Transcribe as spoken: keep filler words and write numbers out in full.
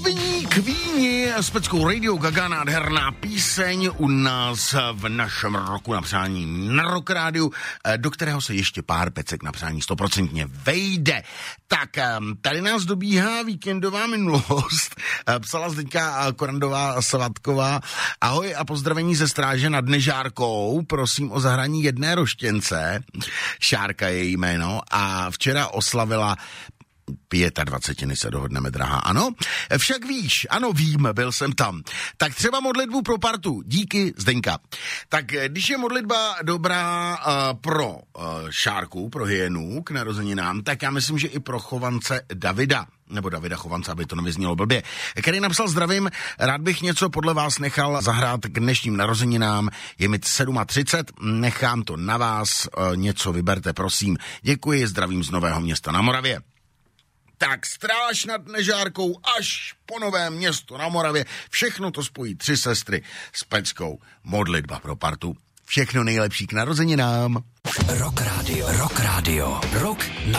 Povinní k víni s Peckou Radio Gaga, nádherná píseň u nás v našem roku na přání na Rock Rádiu, do kterého se ještě pár pecek na přání stoprocentně vejde. Tak tady nás dobíhá víkendová minulost. Psala Zdeňka Korandová Svatková. Ahoj a pozdravení ze Stráže nad Nežárkou. Prosím o zahraní jedné roštěnce. Šárka je její jméno. A včera oslavila dvacet pět, se dohodneme, drahá. Ano, však víš, ano vím, byl jsem tam. Tak třeba modlitbu pro partu. Díky, Zdeňka. Tak když je modlitba dobrá uh, pro uh, Šárku, pro hyenu k narozeninám, tak já myslím, že i pro chovance Davida, nebo Davida Chovance, aby to nevyznělo blbě, který napsal zdravím, rád bych něco podle vás nechal zahrát k dnešním narozeninám, je mi třicet sedm, nechám to na vás, uh, něco vyberte, prosím. Děkuji, zdravím z Nového Města na Moravě. Tak Stráž nad Nežárkou až po Nové Město na Moravě. Všechno to spojí tři sestry s Peckou. Modlitba pro partu. Všechno nejlepší k narozeninám. Rock Radio, Rock Radio, Rock na